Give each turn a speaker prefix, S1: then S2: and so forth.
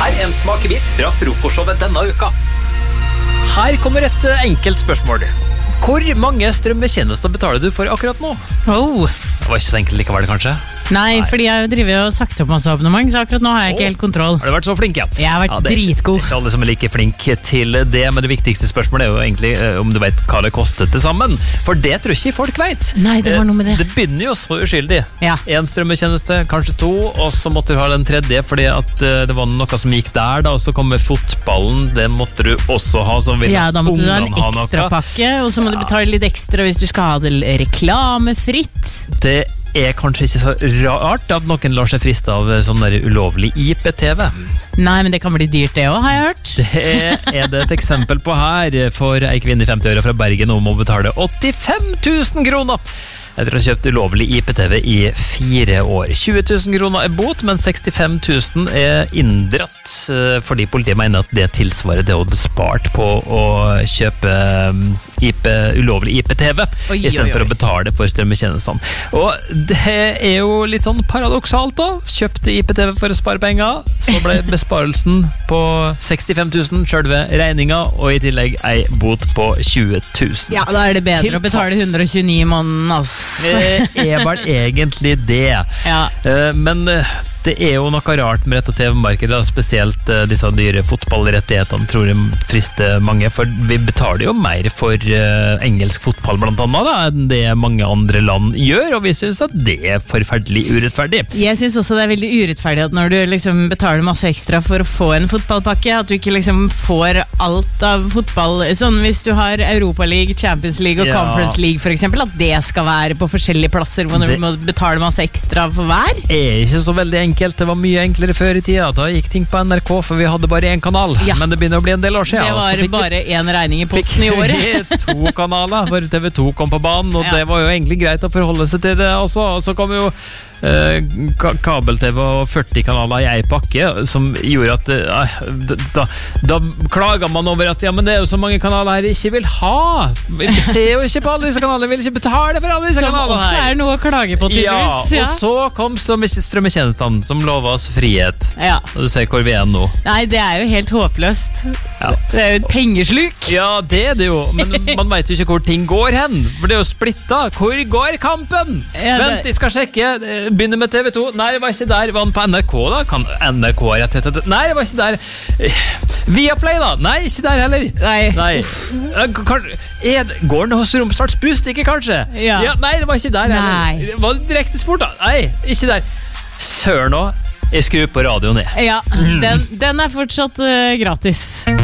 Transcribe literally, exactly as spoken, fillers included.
S1: Her en smakebit fra frokostshowet denne uka.
S2: Her kommer et enkelt spørsmål. Hvor mange strømmetjenester betaler du for akkurat nå?
S3: Oh.
S2: Det var ikke så enkelt likevel, kanskje?
S3: Nei, Nei, fordi jeg driver og sagt opp masse abonnement, så akkurat nå har jeg ikke helt kontroll.
S2: Har du vært så flink, ja?
S3: Jeg har vært
S2: ja, det er
S3: dritgod.
S2: Ikke, ikke alle som er like flink til det, men det viktigste spørsmålet er jo egentlig eh, om du vet hva det kostet til sammen. For det tror ikke folk vet.
S3: Nei, det var noe med det.
S2: Det begynner jo så uskyldig.
S3: Ja.
S2: En strømmetjeneste, kanskje to, og så måtte du ha den tredje, fordi at eh, det var noe som gikk der, da, og så kommer fotballen, det måtte du også ha, som vil
S3: ja, da måtte du ha en
S2: ha
S3: ekstra pakke, og så må ja. du betale litt ekstra hvis du skal ha det reklamefritt.
S2: Det er kanskje ikke så rart at noen lar seg friste av sånn der ulovlig I P-T V.
S3: Nei, men det kan bli dyrt det også, har jeg hørt.
S2: Det er det et eksempel på her, for ei kvinne i femti-åra fra Bergen om å betale åttifem tusen kroner etter å ha kjøpt ulovlig I P T V i fire år. tjue tusen kroner er bot, men sekstifem tusen er inndratt, fordi politiet mener at det tilsvarer det å ha spart på å kjøpe I P, ulovlig I P T V i stedet for å betale for strømmetjenestene. Og det er jo litt sånn paradoksalt da. Kjøpte I P T V for å spare penger, så ble besparelsen på sekstifem tusen selve regninga, og i tillegg ei bot på tjue tusen.
S3: Ja, da er det bedre Tilpass. Å betale hundre og tjueni i måneden, ass.
S2: Det er vel egentlig det.
S3: Ja.
S2: Men det er jo noe rart med dette T V-markedet, spesielt disse dyre fotballrettighetene tror jeg frister mange, for vi betaler jo mer for engelsk fotball blant annet da, enn det mange andre land gjør, og vi synes at det er forferdelig urettferdig.
S3: Jeg synes også det er veldig urettferdig at når du liksom betaler masse ekstra for å få en fotballpakke, at du ikke liksom får alt av fotball, sånn hvis du har Europa League, Champions League og ja. Conference League for eksempel, at det skal være på forskjellige plasser hvor du må betale masse ekstra for hver.
S2: Det er ikke så veldig enkelt. Det var mye enklere før i tida. Da gikk ting på N R K, for vi hadde bare én kanal. Ja. Men det begynner å bli en del år siden.
S3: Det var bare én regning i posten i året.
S2: Fikk vi to kanaler, for T V to kom på banen, og ja. det var jo egentlig greit å forholde seg til det også. Og så kom jo Uh, kabel-T V og førti kanaler i ei pakke, som gjorde at uh, da, da, da klager man over at ja, men det er jo så mange kanaler her jeg ikke vil ha. Vi ser jo ikke på alle disse kanalene, jeg vil ikke betale for alle disse
S3: som
S2: kanalene her.
S3: Som også er noe å klage på tydeligvis.
S2: Ja, og så kom strømmetjenestene som lover oss frihet.
S3: Ja.
S2: Og du ser hvor vi er nå.
S3: Nei, det er jo helt håpløst.
S2: Ja.
S3: Det er jo et pengesluk.
S2: Ja, det er det jo, men man vet jo ikke hvor ting går hen, for det er jo splitta. Hvor går kampen? Ja, det... Vent, jeg skal sjekke. Begynner med T V to. Nei, det var ikke der. Var den på N R K da? Kan N R K ha rettigheter? Nei, det var ikke der. Viaplay da? Nei, ikke der heller.
S3: Nei.
S2: Nei. Er, går den hos Romsdals Budstikke, kanskje?
S3: Ja.
S2: Ja. Nei, det var ikke der heller.
S3: Nei.
S2: Var det direkte sport da? Nei, ikke der. Sør nå. Jeg skrur på radioen ned.
S3: Ja, den, den er fortsatt uh, gratis.